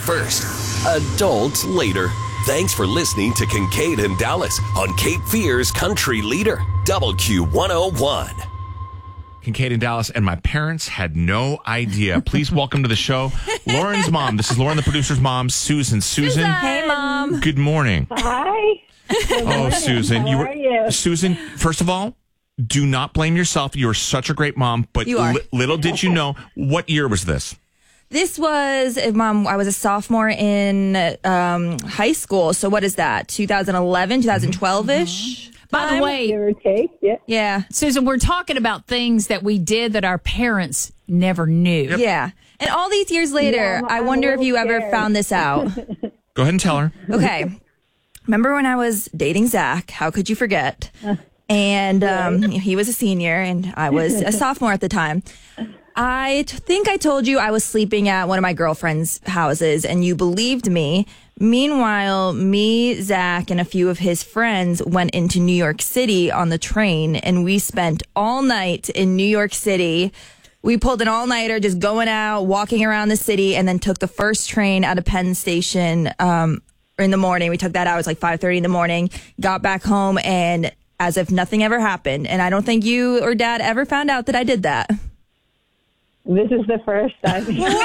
first, adult later. Thanks for listening to Kincaid and Dallas on Cape Fear's Country Leader, WQ101. Kincaid and Dallas, and my parents had no idea. Please welcome to the show, Lauren's mom. This is Lauren, the producer's mom, Susan. Susan. Hey, Mom. Good morning. Hi. Oh, Susan. How are you? Susan, first of all, do not blame yourself. You are such a great mom, but You are. Little did you know, what year was this? This was, Mom, I was a sophomore in high school. So what is that? 2011, 2012-ish? By the way, Give or take, yeah. Yeah. Susan, we're talking about things that we did that our parents never knew. Yeah. And all these years later, Yeah, I I'm wonder a if you little ever scared. found this out. Go ahead and tell her. Okay. Remember when I was dating Zach? How could you forget? And he was a senior and I was a sophomore at the time. I think I told you I was sleeping at one of my girlfriend's houses and you believed me. Meanwhile, me, Zach, and a few of his friends went into New York City on the train and we spent all night in New York City. We pulled an all-nighter just going out, walking around the city, and then took the first train out of Penn Station in the morning. We took that out. It was like 5:30 in the morning, got back home, and as if nothing ever happened. And I don't think you or Dad ever found out that I did that. This is the first time.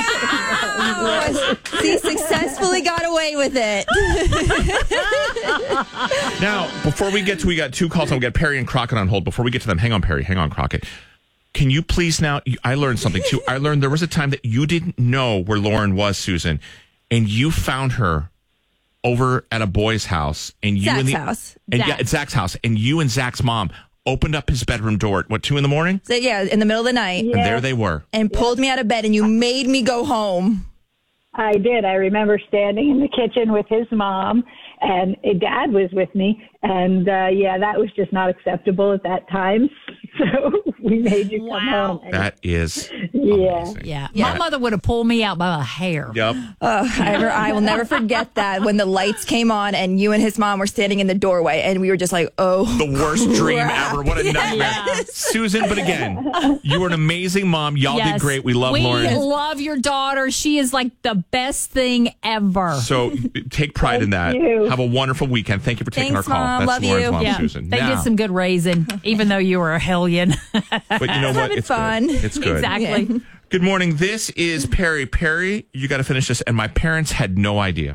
He successfully got away with it. Now, before we got two calls, and we got Perry and Crockett on hold. Before we get to them, hang on, Perry. Hang on, Crockett. Can you please now, I learned something too. I learned there was a time that you didn't know where Lauren was, Susan, and you found her over at a boy's house. And you Zach's and house. Yeah, at Zach's house. And you and Zach's mom opened up his bedroom door at, 2 in the morning? So, yeah, in the middle of the night. And there they were. And pulled me out of bed, and you made me go home. I did. I remember standing in the kitchen with his mom, and Dad was with me. And, that was just not acceptable at that time. So we made you come Wow. home. That is Yeah. amazing. Yeah. My mother would have pulled me out by my hair. Yep. I will never forget that when the lights came on and you and his mom were standing in the doorway and we were just like, oh. The worst dream crap. ever. What a nightmare. Yeah. Susan, but again, you were an amazing mom. Y'all did Yes. great. We love We Lauren. love your daughter. She is like the best thing ever. So take pride in that. Thank you. Have a wonderful weekend. Thank you for taking Thanks, our call. Mom. That's Love Lauren's you. mom, Yeah. Susan. They Now, did some good raising, even though you were a hellion. but you know what? having It's fun. good. It's good. Exactly. Yeah. Good morning. This is Perry. Perry, you got to finish this. And my parents had no idea.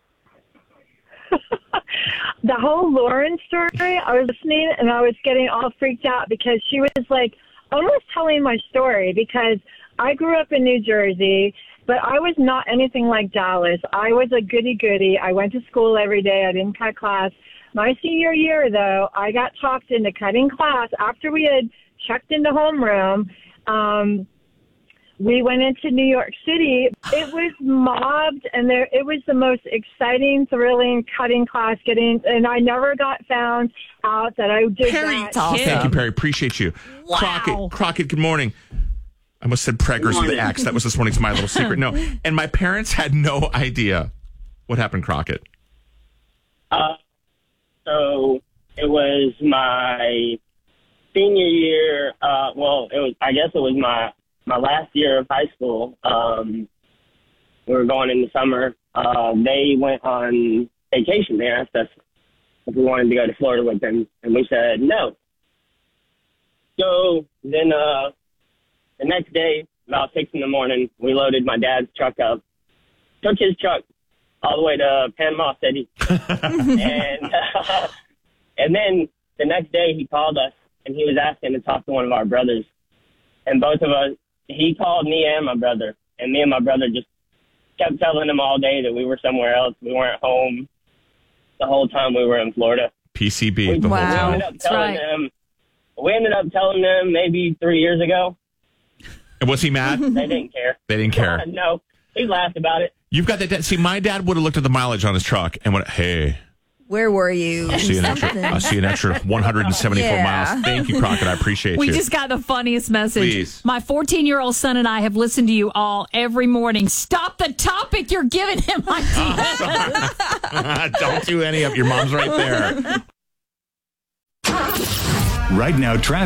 The whole Lauren story, I was listening and I was getting all freaked out because she was like almost telling my story because I grew up in New Jersey, but I was not anything like Dallas. I was a goody-goody. I went to school every day. I didn't cut class. My senior year, though, I got talked into cutting class after we had checked into homeroom. We went into New York City. It was mobbed, and it was the most exciting, thrilling cutting class and I never got found out that I did Perry, that. thank you, Perry. Appreciate you. Wow. Crockett, good morning. I almost said preggers with the X. That was this morning's My Little Secret. No. And my parents had no idea what happened, Crockett. So it was my senior year. I guess it was my last year of high school. We were going in the summer. They went on vacation. They asked us if we wanted to go to Florida with them, and we said no. So then the next day, about 6 in the morning, we loaded my dad's truck up, took his truck all the way to Panama City. And then the next day he called us and he was asking to talk to one of our brothers. And both of us, he called me and my brother. And me and my brother just kept telling him all day that we were somewhere else. We weren't home the whole time we were in Florida. PCB the whole Wow. time. We ended up telling them maybe 3 years ago. And was he mad? They didn't care. They didn't care. No, he laughed about it. You've got that. See, my dad would have looked at the mileage on his truck and went, hey, Where were you? I'll see an extra 174 Yeah. miles. Thank you, Crockett. I appreciate We you. just got the funniest message. Please. My 14-year-old son and I have listened to you all every morning. Stop the topic. You're giving him ideas. Don't do any of your mom's right there. Right now, traffic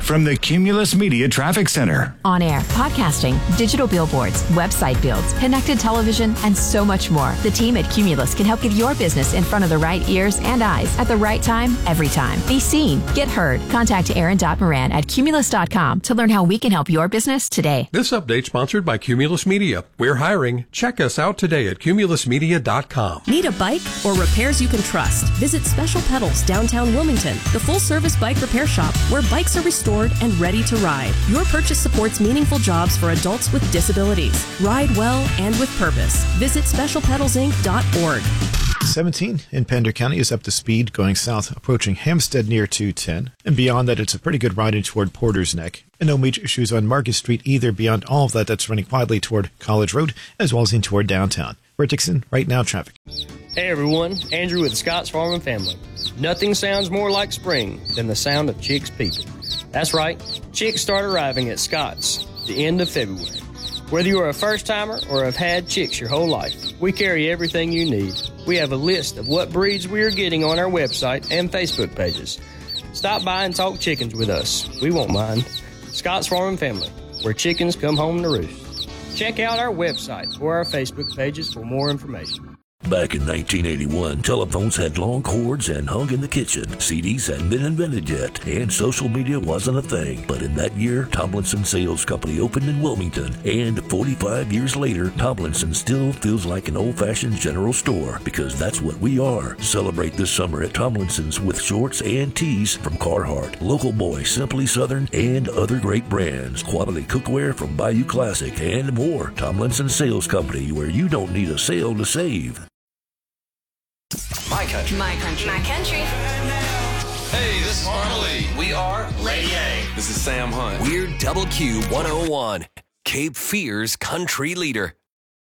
from the Cumulus Media Traffic Center. On air, podcasting, digital billboards, website builds, connected television, and so much more. The team at Cumulus can help get your business in front of the right ears and eyes at the right time, every time. Be seen, get heard. Contact Aaron.Moran at Cumulus.com to learn how we can help your business today. This update sponsored by Cumulus Media. We're hiring. Check us out today at cumulusmedia.com. Need a bike or repairs you can trust? Visit Special Pedals downtown Wilmington, the full-service bike repair shop where bikes are restored and ready to ride. Your purchase supports meaningful jobs for adults with disabilities. Ride well and with purpose. Visit specialpedalsinc.org. 17 in Pender County is up to speed going south, approaching Hampstead near 210. And beyond that, it's a pretty good ride in toward Porter's Neck. And no major issues on Market Street either. Beyond all of that, that's running quietly toward College Road, as well as in toward downtown. Bert Dixon, Right Now Traffic. Hey everyone, Andrew with Scott's Farm and Family. Nothing sounds more like spring than the sound of chicks peeping. That's right, chicks start arriving at Scott's the end of February. Whether you are a first-timer or have had chicks your whole life, we carry everything you need. We have a list of what breeds we are getting on our website and Facebook pages. Stop by and talk chickens with us. We won't mind. Scott's Farm and Family, where chickens come home to roost. Check out our website or our Facebook pages for more information. Back in 1981, telephones had long cords and hung in the kitchen. CDs hadn't been invented yet, and social media wasn't a thing. But in that year, Tomlinson Sales Company opened in Wilmington, and 45 years later, Tomlinson still feels like an old-fashioned general store, because that's what we are. Celebrate this summer at Tomlinson's with shorts and tees from Carhartt, Local Boy, Simply Southern, and other great brands. Quality cookware from Bayou Classic, and more. Tomlinson Sales Company, where you don't need a sale to save. My country. My country. My country. Hey, this is Harley. We are Lady A. This is Sam Hunt. We're Double Q 101, Cape Fear's country leader.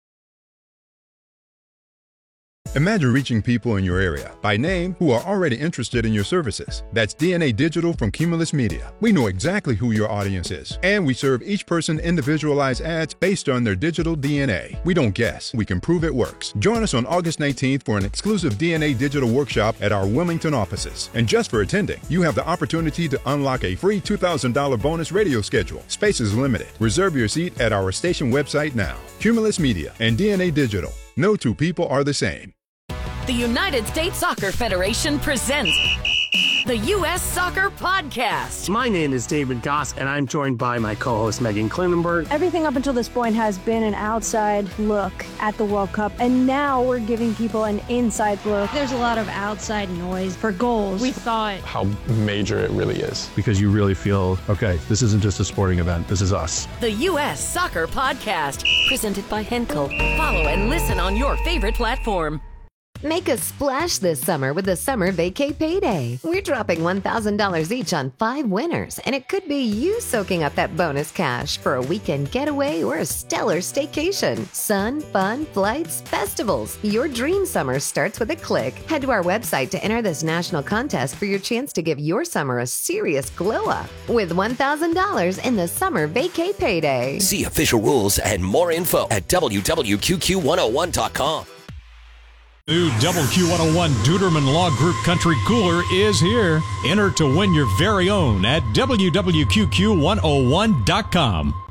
Imagine reaching people in your area by name who are already interested in your services. That's DNA Digital from Cumulus Media. We know exactly who your audience is, and we serve each person individualized ads based on their digital DNA. We don't guess, we can prove it works. Join us on August 19th for an exclusive DNA Digital workshop at our Wilmington offices. And just for attending, you have the opportunity to unlock a free $2,000 bonus radio schedule. Space is limited. Reserve your seat at our station website now. Cumulus Media and DNA Digital. No two people are the same. The United States Soccer Federation presents the U.S. Soccer Podcast. My name is David Goss, and I'm joined by my co-host Megan Klinenberg. Everything up until this point has been an outside look at the World Cup, and now we're giving people an inside look. There's a lot of outside noise for goals. We thought how major it really is. Because you really feel, okay, this isn't just a sporting event, this is us. The U.S. Soccer Podcast, presented by Henkel. Follow and listen on your favorite platform. Make a splash this summer with the Summer Vacay Payday. We're dropping $1,000 each on 5 winners, and it could be you soaking up that bonus cash for a weekend getaway or a stellar staycation. Sun, fun, flights, festivals. Your dream summer starts with a click. Head to our website to enter this national contest for your chance to give your summer a serious glow-up with $1,000 in the Summer Vacay Payday. See official rules and more info at www.QQ101.com. New WQ101 Duderman Law Group Country Cooler is here. Enter to win your very own at WWQQ101.com.